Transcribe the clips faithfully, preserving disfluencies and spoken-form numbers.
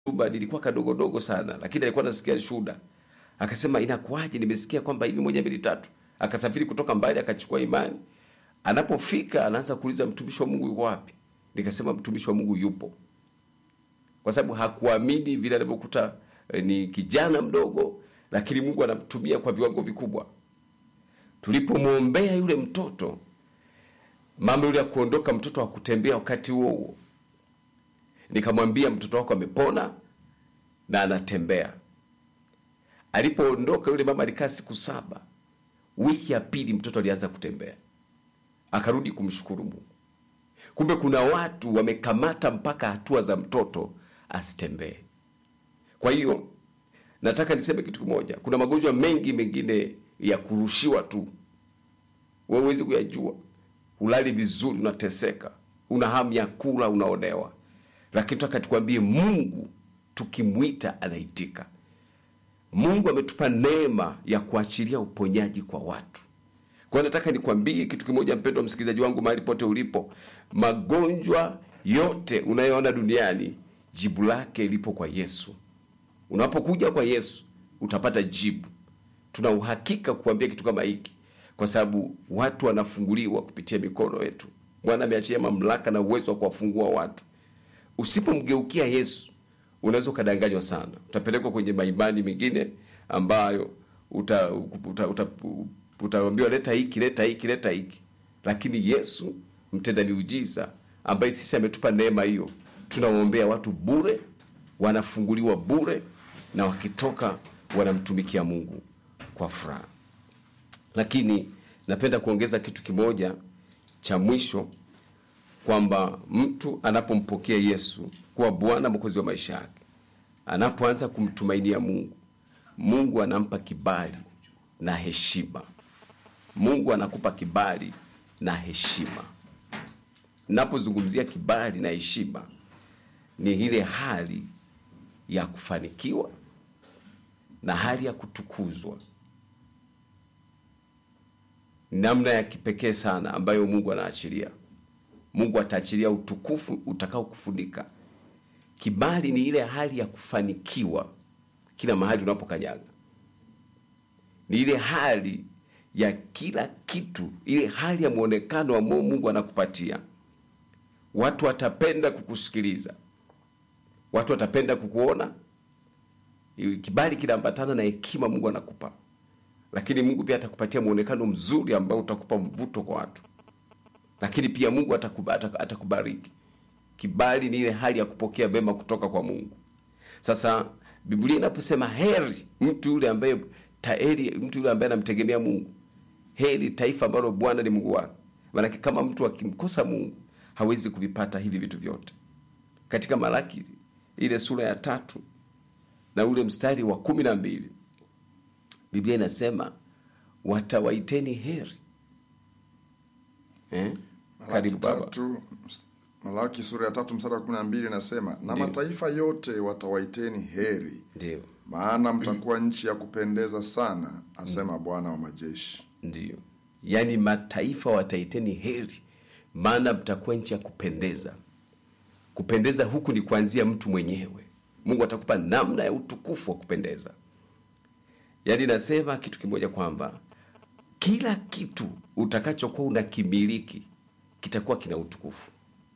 Duba lilikuwa kadogo dogo sana, lakini alikuwa anasikia shuhuda. Akasema inakuaje nimesikia kwamba hivi moja mbili tatu. Akasafiri kutoka mbali akachukua imani. Anapofika anaanza kuuliza mtumishi wa Mungu yuko wapi? Nikasema mtumishi wa Mungu yupo. Kwa sababu hakuamini vile alivyokuta eh, ni kijana mdogo, lakini Mungu anamtumia kwa viwango vikubwa. Tulipomwombea yule mtoto, mama yule akuondoka, mtoto hakutembea wakati huo huo. Nikamwambia mtoto wako amepona na anatembea. Alipoondoka yule mama alikaa siku saba. Wiki ya pili mtoto alianza kutembea. Akarudi kumshukuru Mungu. Kumbe kuna watu wamekamata mpaka hatua za mtoto asitembee. Kwa hiyo nataka niseme kitu kimoja. Kuna magonjwa mengi mengine ya kurushiwa tu. Wewe huwezi kuyajua. Ulali vizuri unateseka. Una hamu ya kula unaonewa. Lakini tutaka tukwambie Mungu tukimuita anaitika. Mungu ametupa neema ya kuachilia uponyaji kwa watu. Kwa hiyo nataka nikwambie kitu kimoja, mpendwa msikilizaji wangu mahali pote ulipo. Magonjwa yote unayoona duniani jibu lake lipo kwa Yesu. Unapokuja kwa Yesu utapata jibu. Tuna uhakika kukuambia kitu kama hiki kwa sababu watu wanafunguliwa kupitia mikono yetu. Bwana ameachia mamlaka na uwezo wa kuwafungua watu. Usipomgeukia Yesu unaweza kadanganywa sana. Utapelekwa kwenye maimani mengine ambayo uta uta, uta, utaambiwa leta hiki leta hiki leta hiki. Lakini Yesu mtenda miujiza ambaye sisi ametupa neema hiyo, tunaombea watu bure, wanafunguliwa bure, na wakitoka wanamtumikia Mungu kwa furaha. Lakini napenda kuongeza kitu kimoja cha mwisho, kwamba mtu anapompokea Yesu kuwa Bwana Mwokozi wa maisha yake, anapoanza kumtumainia Mungu, Mungu anampa kibali na heshima. Mungu anakupa kibali na heshima. Ninapozungumzia kibali na heshima, ni ile hali ya kufanikiwa na hali ya kutukuzwa. Namna ya kipekee sana ambayo Mungu anaachilia. Mungu ataachilia utukufu utakao kufunika. Kibali ni ile hali ya kufanikiwa kila mahali unapokanyaga. Ni ile hali ya kila kitu, ile hali ya muonekano wa Mungu anakupatia. Watu watapenda kukusikiliza. Watu watapenda kukuona. Kibali kinaambatana na hekima Mungu anakupa. Lakini Mungu pia atakupatia muonekano mzuri ambao utakupa mvuto kwa watu. Lakini pia Mungu atakubariki. Kibali ni ile hali ya kupokea mema kutoka kwa Mungu. Sasa Biblia inaposema heri mtu yule ambaye taeri mtu yule ambaye anamtegemea Mungu. Heri taifa ambalo Bwana ni Mungu wake. Maana kama mtu akimkosa Mungu hawezi kuvipata hivi vitu vyote. Katika Malaki ile sura ya tatu na ule mstari wa kumi na mbili, Biblia inasema watawaiteni heri. Eh? Karibu baba. Tatu, Malaki sura ya tatu mstari wa kumi na mbili inasema na Ndiyo. mataifa yote watawaiteni heri. Ndiyo. Maana mtakuwa nchi ya kupendeza sana, asema Bwana wa majeshi. Ndiyo. Yaani mataifa wataiteni heri, maana mtakuwa nchi ya kupendeza. Kupendeza huku ni kuanzia mtu mwenyewe. Mungu atakupa namna ya utukufu wa kupendeza. Yaani nasema kitu kimoja kwamba kila kitu utakachokuwa unakimiliki kitakuwa kina utukufu.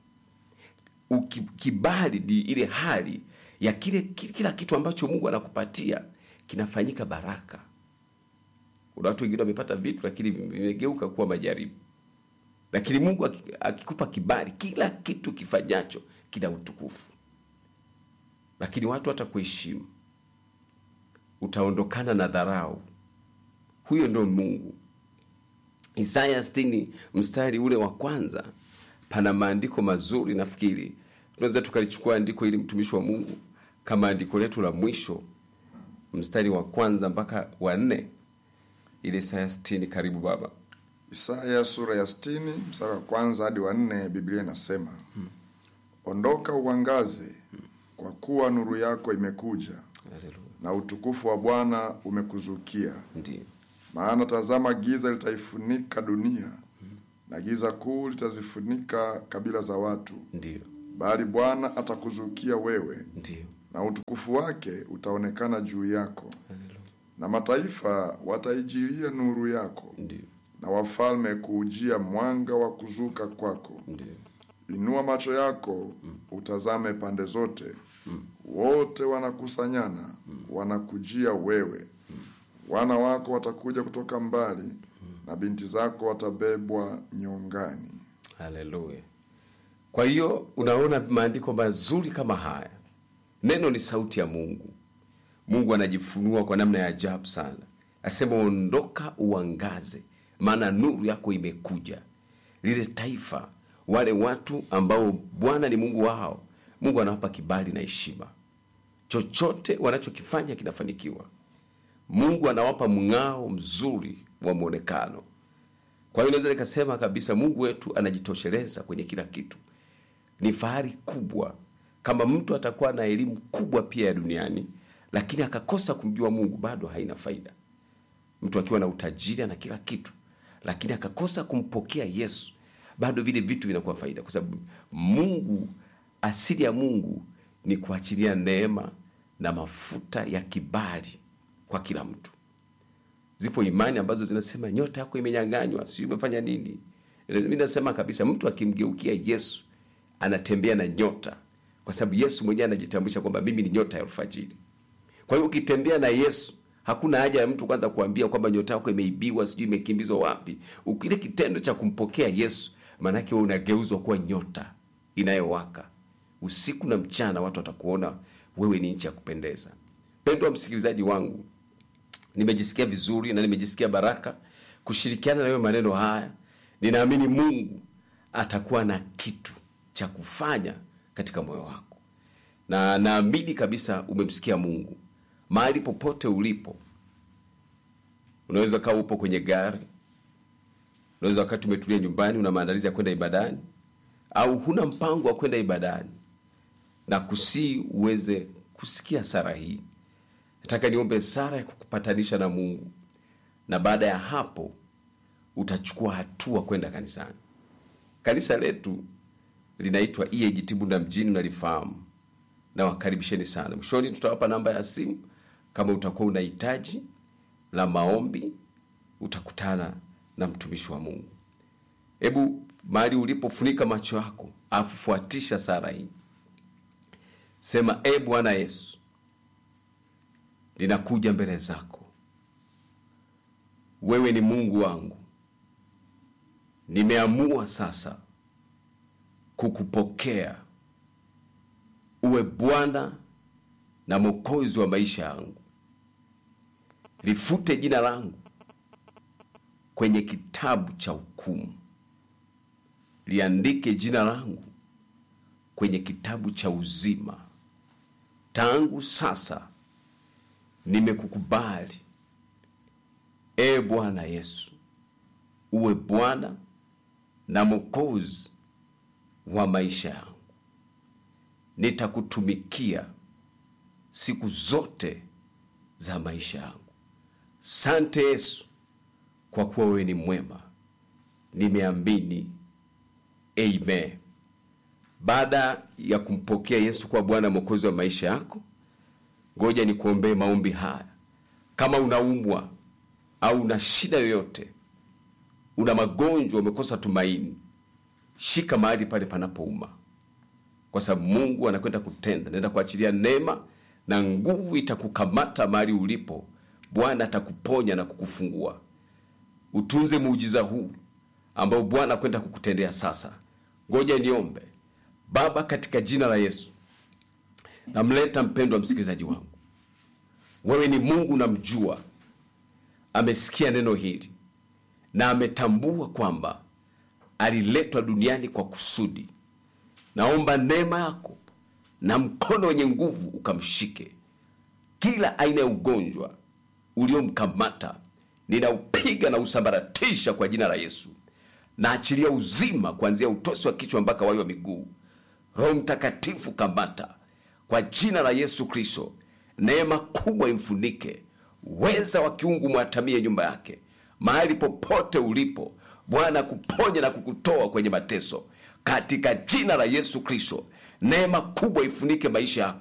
Ukibali ni ile hali ya kile kila kitu ambacho Mungu anakupatia kinafanyika baraka. Kuna watu wengine wamepata vitu lakini vimegeuka kuwa majaribu. Lakini Mungu akikupa kibali, kila kitu kifanyacho kina utukufu. Lakini watu watakuheshimu. Utaondokana na dharau. Huyo ndio Mungu. Isaya sitini mstari ule wa kwanza pana maandiko mazuri. Nafikiri tunaweza tukalichukua andiko ili mtumishi wa Mungu kama andiko letu la mwisho, mstari wa kwanza mpaka wa nne. Ile Isaya sitini, karibu baba. Isaya sura ya sitini mstari wa kwanza hadi wa nne, Biblia inasema hmm. Ondoka uangaze, hmm. kwa kuwa nuru yako imekuja. Haleluya. Na utukufu wa Bwana umekuzukia. Ndiyo. Maana tazama giza litaifunika dunia, hmm. na giza kuu litazifunika kabila za watu. Ndiyo. Bali Bwana atakuzukia wewe. Ndiyo. na utukufu wake utaonekana juu yako. Na mataifa wataijilia nuru yako. Ndiyo. Na wafalme kuujia mwanga wa kuzuka kwako. Ndiyo. Inua macho yako, mm. utazame pande zote. Mm. Wote wanakusanyana, mm. wanakujia wewe. Mm. Wana wako watakuja kutoka mbali, mm. na binti zako watabebwa nyongani. Haleluya. Kwa hiyo unaona maandiko mazuri kama haya. Neno ni sauti ya Mungu. Mungu anajifunua kwa namna ya ajabu sana. Asema ondoka uangaze, maana nuru yako imekuja. Lile taifa, wale watu ambao Bwana ni Mungu wao, Mungu anawapa kibali na heshima. Chochote wanachokifanya kinafanikiwa. Mungu anawapa mng'ao mzuri wa muonekano. Kwa hiyo naweza nikasema kabisa Mungu wetu anajitosheleza kwenye kila kitu. Ni fahari kubwa kama mtu atakuwa na elimu kubwa pia ya duniani, lakini akakosa kumjua Mungu, bado haina faida. Mtu akiwa na utajiri na kila kitu, lakini akakosa kumpokea Yesu, bado vile vitu vinakuwa faida. Kwa sababu Mungu, asili ya Mungu ni kuachilia neema na mafuta ya kibali kwa kila mtu. Zipo imani ambazo zinasema nyota yako imenyang'anywa, sio umefanya nini. Mimi nasema kabisa mtu akimgeukia Yesu anatembea na nyota, kwa sababu Yesu mwenyewe anajitambulisha kwamba mimi ni nyota ya alfajiri. Kwa hiyo ukitembea na Yesu, hakuna haja ya mtu kwanza kuambia kwamba nyota yako imeibiwa, sijui imekimbizwa wapi. Ukile kitendo cha kumpokea Yesu, maana yake wewe unageuzwa kuwa nyota inayowaka. Usiku na mchana watu watakuona wewe ni nchi ya kupendeza. Pendwa msikilizaji wangu, nimejisikia vizuri na nimejisikia baraka kushirikiana na wewe maneno haya. Ninaamini Mungu atakuwa na kitu cha kufanya katika moyo wako. Na naamini kabisa umemsikia Mungu. Mahali popote ulipo, unaweza kaa upo kwenye gari, unaweza wakati umetulia nyumbani una maandalizi ya kwenda ibadani, au huna mpango wa kwenda ibadani, na kusi uweze kusikia sala hii. Nataka niombe sala ya kukupatanisha na Mungu, na baada ya hapo utachukua hatua kwenda kanisani. Kanisa letu linaitwa E A G T Bunda mjini, unalifahamu. Na wakaribisheni sana. Mwishoni tutawapa namba ya simu kama utakuwa unahitaji la maombi, utakutana na mtumishi wa Mungu. Hebu mahali ulipofunika macho yako, afufuatisha sala hii. Sema, e Bwana Yesu, ninakuja mbele zako. Wewe ni Mungu wangu. Nimeamua sasa kukupokea uwe Bwana na Mwokozi wa maisha yangu. Lifute jina langu kwenye kitabu cha hukumu. Liandike jina langu kwenye kitabu cha uzima. Tangu sasa nimekukubali, e Bwana Yesu, uwe Bwana na Mwokozi wa maisha yangu. Nitakutumikia siku zote za maisha yangu. Asante Yesu, kwa kuwa wewe ni mwema. Nimeamini. Amen. Baada ya kumpokea Yesu kwa Bwana Mwokozi wa maisha yako, ngoja nikuombee maombi haya. Kama unaumwa au una shida yoyote, una magonjwa, umekosa tumaini, shika mahali pale panapouma, kwa sababu Mungu anakwenda kutenda. Nenda kuachilia neema na nguvu itakukamata mahali ulipo. Bwana atakuponya na kukufungua. Utunze muujiza huu ambao Bwana anakwenda kukutendea sasa. Ngoja niombe. Baba, katika jina la Yesu, namleta mpendwa msikilizaji wangu. Wewe ni Mungu, namjua. Amesikia neno hili na ametambua kwamba aliletwa duniani kwa kusudi. Naomba neema yako na mkono wenye nguvu ukamshike. Kila aina ya ugonjwa uliomkamata ninaupiga na usambaratisha kwa jina la Yesu. Na achilia uzima kuanzia utosi wa kichwa mpaka wayo wa miguu. Roho Mtakatifu kamata kwa jina la Yesu Kristo. Neema kubwa imfunike. Weza wa kiungu mwatamie nyumba yake. Mahali popote ulipo, Bwana kuponya na kukutoa kwenye mateso. Katika jina la Yesu Kristo, neema kubwa ifunike maisha yako.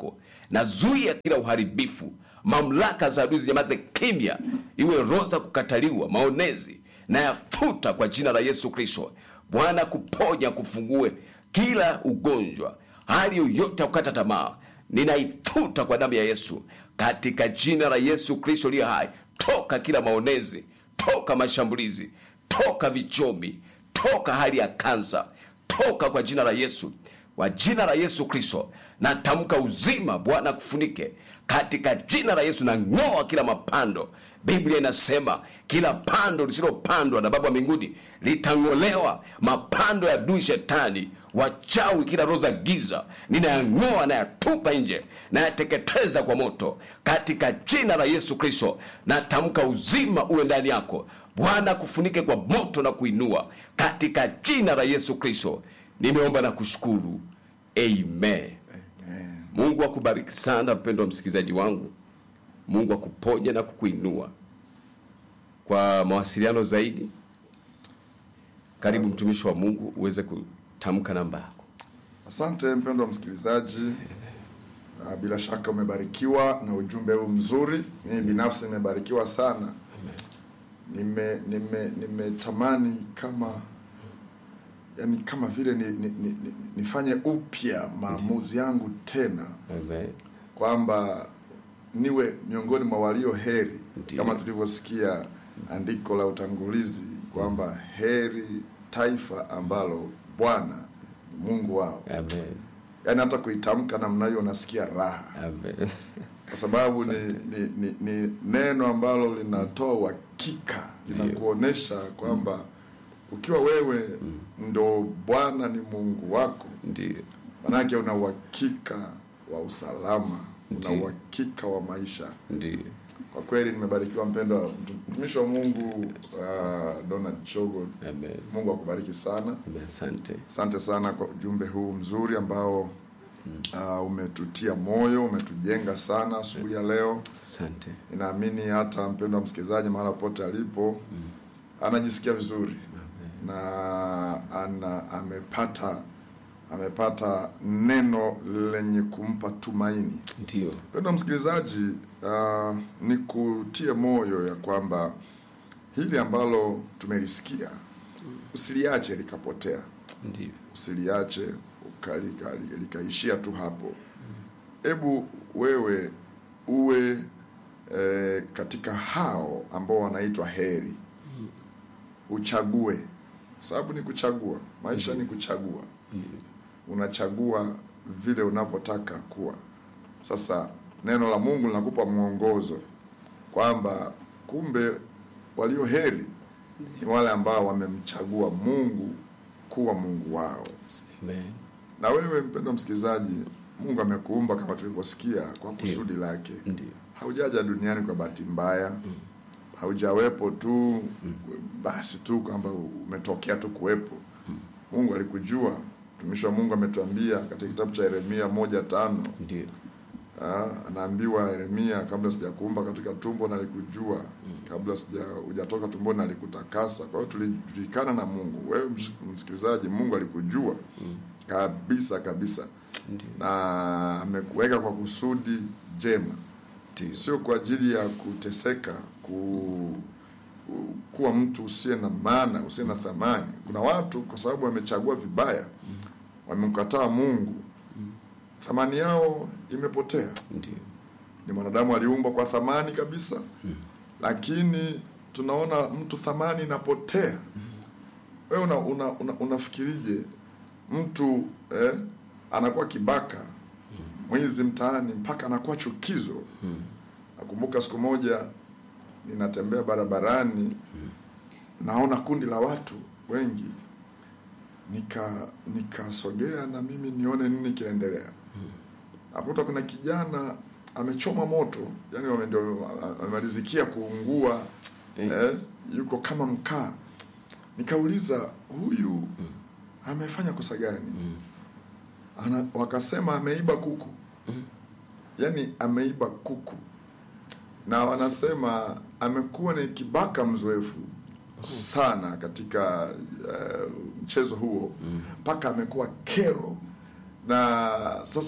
nazuia kila uharibifu, mamlaka za adui zinyamaze kimya, iwe roho za kukataliwa, maonezi na yafuta kwa jina la Yesu Kristo. Bwana kuponya, kufungue kila ugonjwa, hali yoyote ya kukata tamaa, ninaifuta kwa damu ya Yesu, katika jina la Yesu Kristo aliye hai. Toka kila maonezi, toka mashambulizi, toka vichomi, toka hali ya kansa, toka kwa jina la Yesu. Kwa jina la Yesu Kristo natamka uzima, Bwana kufunike katika jina la Yesu. Na ng'oa kila mapando. Biblia inasema kila pando lisilopandwa na Baba wa mbinguni litang'olewa. Mapando ya adui shetani, wachawi, kila roho za giza, ninayang'oa na yatupa nje na yateketeza kwa moto katika jina la Yesu Kristo. Natamka uzima uwe ndani yako, Bwana kufunike kwa moto na kuinua katika jina la Yesu Kristo. Nimeomba na kushukuru. Amen. Amen. Mungu akubariki sana mpendwa msikilizaji wangu. Mungu akuponye na kukuinua. Kwa mawasiliano zaidi, karibu mtumishi wa Mungu uweze kutamka namba yako. Asante mpendwa msikilizaji. Uh, bila shaka umebarikiwa na ujumbe huu mzuri. Mimi binafsi nimebarikiwa sana. Nime nime nimetamani kama yani kama vile ni, ni, ni, nifanye upya maamuzi yangu tena. Amen. Kwamba niwe miongoni mwa walio heri. Ndiyo. Kama tulivyosikia andiko la utangulizi kwamba heri taifa ambalo Bwana ni Mungu wao. Amen. Yaani hata kuitamka namna hiyo unasikia raha. Amen. Kwa sababu ni, ni, ni, ni neno ambalo linatoa uhakika, linakuonesha kwamba ukiwa wewe ndo Bwana ni Mungu wako, Ndiyo. manake una uhakika wa usalama, una Ndiyo. uhakika wa maisha. Ndiyo. Kwa kweli nimebarikiwa mpendwa mtumishi wa Mungu uh, Donald Chogo. Amen. Mungu akubariki sana. Amen. Asante. Asante sana kwa ujumbe huu mzuri ambao uh, umetutia moyo, umetujenga sana asubuhi ya leo. Asante. Ninaamini hata mpendwa msikilizaji mahala pote alipo mm. anajisikia vizuri. Amen. Na ana amepata amepata neno lenye kumpa tumaini. Ndiyo. Mpendwa msikilizaji, uh, nikutie moyo ya kwamba hili ambalo tumelisikia usiliache likapotea. Ndiyo. Usiliache ukalika likaishia tu hapo. Hebu wewe uwe e, katika hao ambao wanaitwa heri. Uchague. Sababu ni kuchagua. Maisha mm-hmm. ni kuchagua. Mm-hmm. Unachagua vile unavyotaka kuwa. Sasa neno la Mungu linakupa mwongozo kwamba kumbe walio heri ni wale ambao wamemchagua Mungu kuwa Mungu wao. Amen. Na wewe mpendwa msikilizaji, Mungu amekuumba kama tulivyosikia kwa kusudi lake. Ndiyo. Haujaja duniani kwa bahati mbaya. Mm. Haujawepo tu mm. basi tu kwamba umetokea tu kuwepo. Mm. Mungu alikujua. Mtumishi wa Mungu ametuambia katika kitabu cha Yeremia moja tano. Ndiyo. Ah, anaambiwa Yeremia, kabla sijakuumba katika tumbo nalikujua. Mm. Kabla sija hujatoka tumboni nalikutakasa. Kwa hiyo tulijulikana na Mungu. Wewe msikilizaji, Mungu alikujua. Mm. Kabisa kabisa. Ndiyo. Na amekuweka kwa kusudi jema. Ndiyo. Sio kwa ajili ya kuteseka, ku, ku kuwa mtu usiye na maana, usiye na thamani. Kuna watu kwa sababu wamechagua vibaya, mm. wamemkataa Mungu, mm. thamani yao imepotea. Ndiyo. Ni mwanadamu aliumbwa kwa thamani kabisa. Mm. Lakini tunaona mtu thamani inapotea. Mm. Wewe una, una, una, unafikirije mtu eh, anakuwa kibaka, mm. mwizi mtaani mpaka anakuwa chukizo. Mm. Nakumbuka siku moja ninatembea barabarani, mm. naona kundi la watu wengi, nika nikasogea na mimi nione nini kinaendelea. Mm. Nakuta kuna kijana amechoma moto, yani ndio amemalizikia kuungua. Mm. eh, yuko kama mkaa. Nikauliza huyu mm. amefanya kosa gani? Mm. Ana, wakasema ameiba kuku. Mm. Yani ameiba kuku. Na wanasema amekuwa ni kibaka mzoefu sana katika uh, mchezo huo mpaka mm. amekuwa kero. Na sasa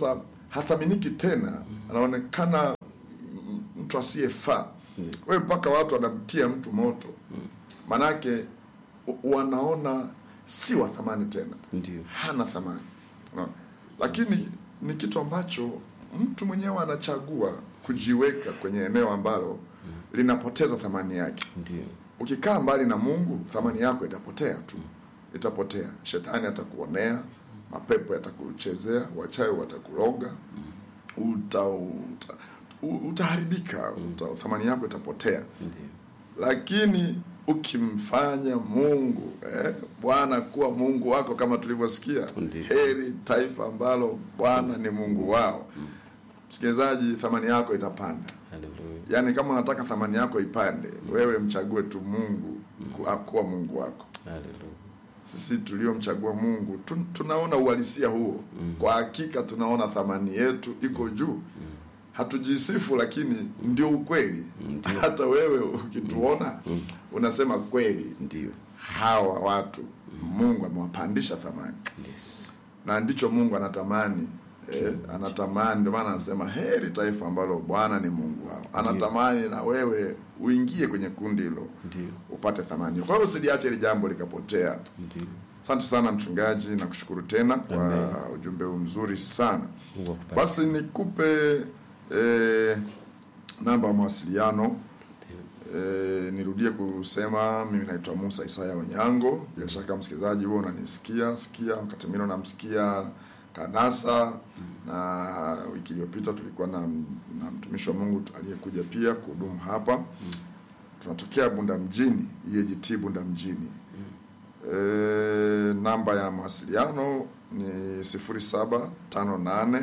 hathaminiki tena, anaonekana mtu asiyefaa. Wewe mpaka watu wanamtia mtu moto. Manake wanaona si wa thamani tena. Ndiyo. Hana thamani. No. Lakini ni kitu ambacho mtu mwenyewe anachagua kujiweka kwenye eneo ambalo linapoteza thamani yake. Ndiyo. Ukikaa mbali na Mungu, thamani yako itapotea tu. Itapotea. Shetani atakuonea, mapepo yatakuchezea, wachawi watakuroga. Uta, uta utaharibika, uta, thamani yako itapotea. Ndiyo. Lakini ukimfanya Mungu eh, Bwana kuwa Mungu wako, kama tulivyosikia, heri taifa ambalo Bwana ni Mungu wao. Msikilizaji, thamani yako itapanda. Hallelujah. Yaani kama unataka thamani yako ipande, wewe mchague tu Mungu kuwa, kuwa Mungu wako. Hallelujah. Sisi tuliomchagua Mungu tun, tunaona uhalisia huo. Mm. Kwa hakika tunaona thamani yetu iko juu. Mm. Hatujisifu, lakini ndio ukweli. Ndiyo. Hata wewe ukituona mm. unasema kweli. Ndiyo. Hawa watu Mungu amewapandisha thamani. Yes. Na ndicho Mungu anatamani. Eh, anatamani, ndio maana anasema heri taifa ambalo Bwana ni Mungu wao. Anatamani Ndiyo. na wewe uingie kwenye kundi hilo. Ndiyo. Upate thamani. Kwa hiyo usiliache ile jambo likapotea. Ndiyo. Asante sana mchungaji, na kushukuru tena kwa Amen. ujumbe mzuri sana. Basi nikupe eh, namba ya mawasiliano. Eh, nirudie kusema mimi naitwa Musa Isaya Onyango. Bila shaka msikilizaji huo unanisikia, sikia wakati mimi namsikia Kanasa. Hmm. Na wiki iliyopita tulikuwa na, na mtumishi wa Mungu aliyekuja pia kuhudumu hapa. Hmm. Tunatokea Bunda mjini, E A G T Bunda mjini. Hmm. E, namba ya mawasiliano ni sifuri saba tano nane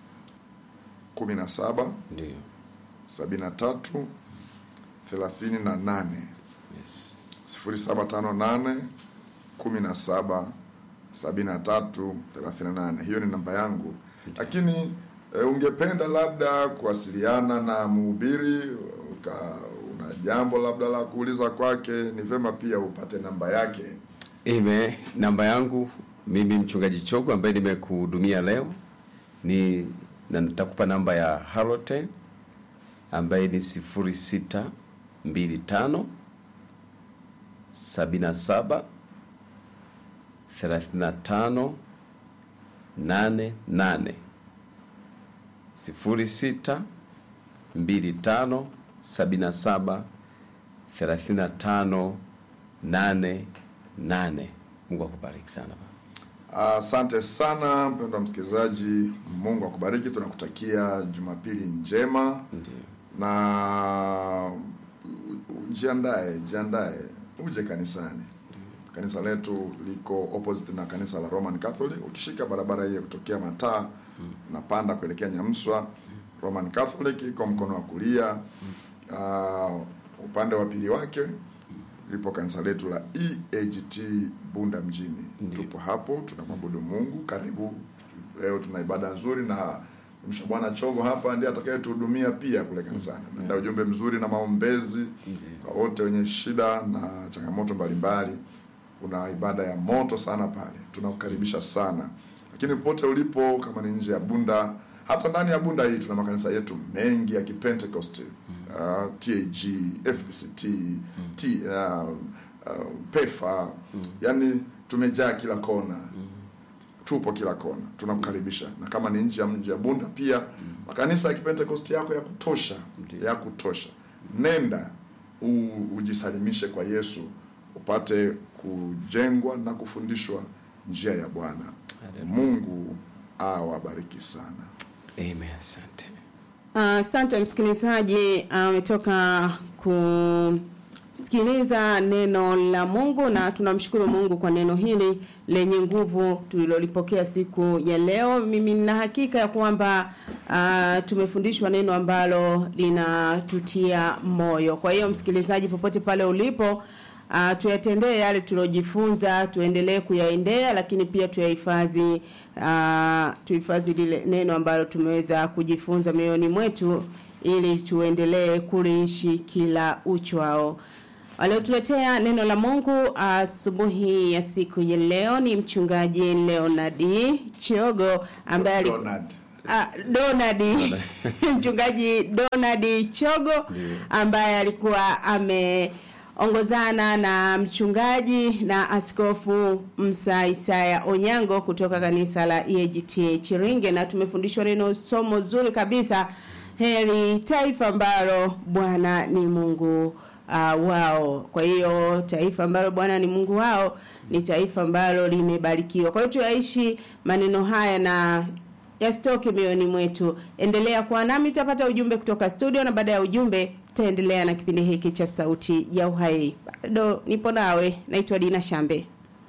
kumi na saba Ndiyo. sabini na tatu thelathini na nane. Yes. sifuri saba tano nane kumi na saba sabini na tatu thelathini na nane. Hiyo ni namba yangu. Lakini e, ungependa labda kuwasiliana na mhubiri, una jambo labda la kuuliza kwake, ni vema pia upate namba yake. Ime, namba yangu mimi mchungaji Chogo ambaye nimekuhudumia leo ni, na nitakupa namba ya Halotel ambaye ni sifuri sita mbili tano sabini na saba thelathini na tano nane nane. Sifuri sita mbili tano sabini na saba thelathini na tano nane nane. Mungu akubariki sana. Asante uh, sana mpendwa msikilizaji, Mungu akubariki. Tunakutakia Jumapili njema. Ndiyo. Na jiandae, jiandae uje kanisani. Ndiyo. Kanisa letu liko opposite na kanisa la Roman Catholic. Ukishika barabara hii kutokea Mataa, hmm. unapanda kuelekea Nyamswa. Hmm. Roman Catholic iko mkono wa kulia. Hmm. Uh, upande wa pili wake lipo kanisa letu la E A G T Bunda mjini. Ndiyo. Tupo hapo tunamwabudu Mungu. Karibu. Leo tuna ibada nzuri na Msha Bwana Chogo hapa ndiye atakayetuhudumia pia kule kanisani. Mm. Ndio ujumbe mzuri na maombezi kwa wote wenye shida na changamoto mbalimbali. Kuna ibada ya moto sana pale. Tunakukaribisha sana. Lakini popote ulipo, kama ni nje ya Bunda, hata ndani ya Bunda hii tuna makanisa yetu mengi ya Kipentecost. Mm. Uh, T A G, F B C T, mm. T uh, uh, P E F A. Mm. Yaani tumejaa kila kona. Mm. Tupo kila kona. Tunakukaribisha. Na kama ni nje ya mji ya Bunda pia, mm. makanisa ya Kipentecost yako ya kutosha, mm. ya kutosha. Nenda u, ujisalimishe kwa Yesu, upate kujengwa na kufundishwa njia ya Bwana. Mungu awabariki sana. Amen. Asante. Asante uh, msikilizaji, ametoka uh, kusikiliza neno la Mungu, na tunamshukuru Mungu kwa neno hili lenye nguvu tulilolipokea siku ya leo. Mimi nina hakika ya kwamba uh, tumefundishwa neno ambalo linatutia moyo. Kwa hiyo msikilizaji, popote pale ulipo, Uh, tuyatendee yale tulojifunza, tuendelee kuyaendea, lakini pia tuyahifadhi uh, tuhifadhi lile neno ambalo tumeweza kujifunza mioyoni mwetu, ili tuendelee kuliishi kila uchwao. Aliotuletea neno la Mungu asubuhi uh, ya siku ya leo ni mchungaji Leonard Chogo ambaye Leonard uh, Donald mchungaji Donald Chogo ambaye alikuwa ameongozana na mchungaji na askofu Musa Isaya Onyango kutoka kanisa la E A G T Chiringe, na tumefundishwa neno somo zuri kabisa, heri taifa ambalo Bwana ni Mungu uh, wao. Kwa hiyo taifa ambalo Bwana ni Mungu wao ni taifa ambalo limebarikiwa. Kwa hiyo tuaishi maneno haya na yasitoke mioyoni mwetu. Endelea kuwa nami, utapata ujumbe kutoka studio, na baada ya ujumbe tutaendelea na kipindi hiki cha Sauti ya Uhai. Bado nipo nawe, naitwa Dina Shambe.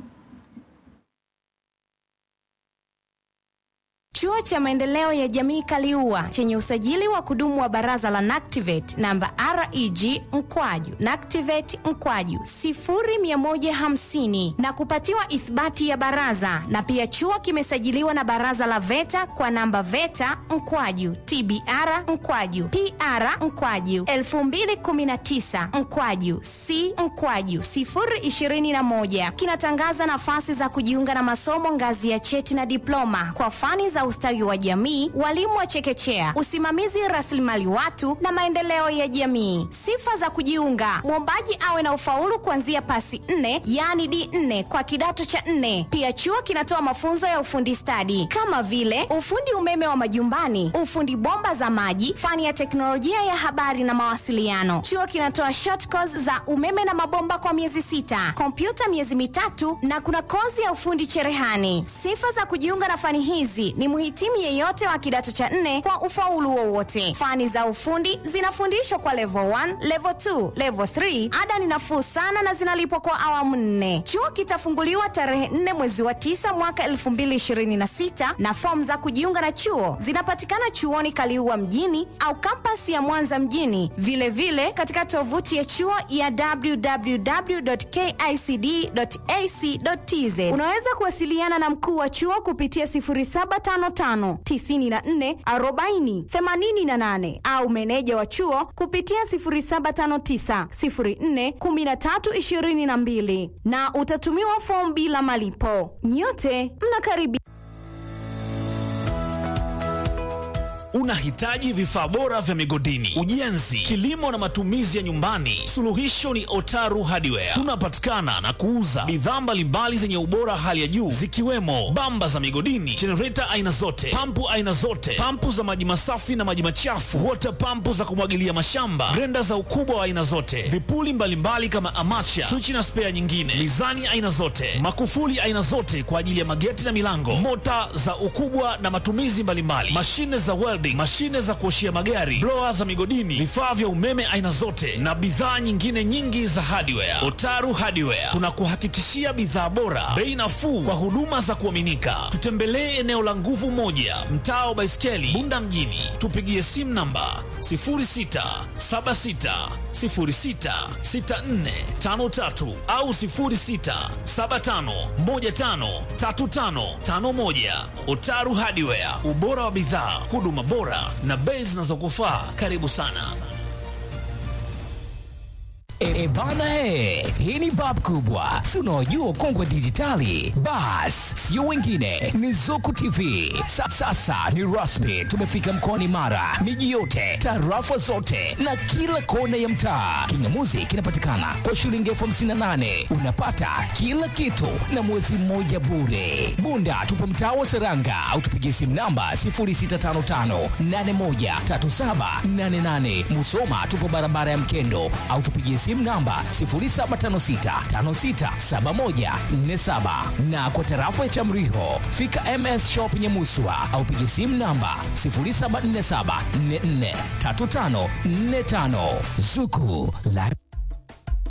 Chuo cha Maendeleo ya Jamii Kaliua chenye usajili wa kudumu wa Baraza la NACTIVATE namba R E G mkwaju NACTIVATE mkwaju sifuri mia moja hamsini na kupatiwa ithibati ya baraza, na pia chuo kimesajiliwa na Baraza la VETA kwa namba VETA mkwaju T B R mkwaju P R mkwaju elfu mbili kumi na tisa mkwaju C mkwaju sifuri ishirini na moja. Kinatangaza nafasi za kujiunga na masomo ngazi ya cheti na diploma kwa fani za ustawi wa jamii, walimu wa chekechea, usimamizi rasilimali watu na maendeleo ya jamii. Sifa za kujiunga: mwombaji awe na ufaulu kuanzia pasi nne, yani D nne kwa kidato cha nne. Pia chuo kinatoa mafunzo ya ufundi stadi kama vile ufundi umeme wa majumbani, ufundi bomba za maji, fani ya teknolojia ya habari na mawasiliano. Chuo kinatoa short course za umeme na mabomba kwa miezi sita, kompyuta miezi mitatu, na kuna kozi ya ufundi cherehani. Sifa za kujiunga na fani hizi ni muhitimu yeyote wa kidato cha nne kwa ufaulu wowote. Fani za ufundi zinafundishwa kwa level one, level two, level three. Ada ni nafuu sana na zinalipwa kwa awamu nne. Chuo kitafunguliwa tarehe nne mwezi wa tisa mwaka elfu mbili ishirini na sita, na fomu za kujiunga na chuo zinapatikana chuoni Kaliua mjini au kampasi ya Mwanza mjini, vile vile katika tovuti ya chuo ya w w w dot k i c d dot a c dot t z. Unaweza kuwasiliana na mkuu wa chuo kupitia sifuri saba tano tano tisini na nne arobaini themanini na nane au meneja wa chuo kupitia sifuri saba tano tisa sifuri nne kumi na tatu ishirini na mbili, na utatumiwa fomu bila malipo. Nyote mnakaribishwa. Unahitaji vifaa bora vya migodini, ujenzi, kilimo na matumizi ya nyumbani? Suluhisho ni Otaru Hardware. Tunapatikana na kuuza bidhaa mbalimbali zenye ubora hali ya juu, zikiwemo bamba za migodini, generator aina zote, pampu aina zote, pampu za maji masafi na maji machafu, water pampu za kumwagilia mashamba, grenda za ukubwa wa aina zote, vipuli mbalimbali kama amacha, switch na spare nyingine, mizani aina zote, makufuli aina zote kwa ajili ya mageti na milango, mota za ukubwa na matumizi mbalimbali, mashine za welding, mashine za kuoshia magari, blower za migodini, vifaa vya umeme aina zote na bidhaa nyingine nyingi za hardware. Otaru Hardware tunakuhakikishia bidhaa bora, bei nafuu kwa huduma za kuaminika. Tutembelee eneo la Nguvu Moja, mtaa wa Baiskeli, Bunda mjini. Tupigie simu namba sifuri sita saba sita sifuri sita sita nne tano tatu au sifuri sita saba tano moja tano tatu tano tano moja. Otaru Hardware, ubora wa bidhaa, huduma bora na bei zinazokufaa. Karibu sana. E bana he, hii ni bab kubwa. Si unaojua ukongwe dijitali? Bas, sio wengine, ni Zuku T V. Sa, sasa ni rasmi, tumefika mkoani Mara, miji yote, tarafa zote na kila kona ya mtaa. Kingamuzi kinapatikana kwa shilingi elfu hamsini na nane. Unapata kila kitu na mwezi mmoja bure. Bunda tupo mtaa wa Seranga au tupigie simu namba sifuri sita tano tano nane moja tatu saba nane nane. Musoma tupo barabara ya Mkendo au tupigie simu namba sifuri saba tano sita tano sita saba moja nne saba, na kwa tarafa ya Chamriho fika M S Shop Nyamuswa au piga simu namba sifuri saba nne saba nne nne tatu tano nne tano. Zuku la